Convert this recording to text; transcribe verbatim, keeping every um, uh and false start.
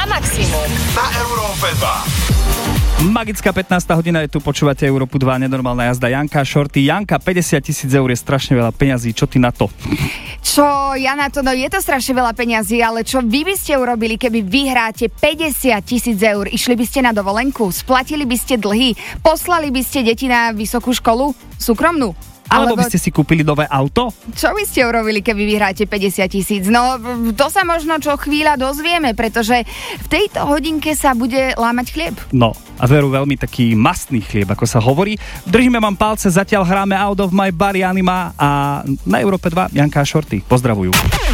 maximum na Európe dva. Magická pätnásta hodina je tu, počúvate Európu dva, nenormálna jazda Janka Shorty. Janka, päťdesiat tisíc eur je strašne veľa peňazí, čo ty na to? Čo ja na to, no je to strašne veľa peňazí, ale čo vy by ste urobili, keby vyhráte päťdesiat tisíc eur? Išli by ste na dovolenku, splatili by ste dlhy, poslali by ste deti na vysokú školu, súkromnú? Alebo by ste si kúpili nové auto? Čo by ste urobili, keby vyhráte päťdesiat tisíc? No, to sa možno čo chvíľa dozvieme, pretože v tejto hodinke sa bude lámať chlieb. No, a veru veľmi taký mastný chlieb, ako sa hovorí. Držíme vám palce, zatiaľ hráme Out of My Body Anima a na Európe dva Janka a Shorty. Pozdravujú.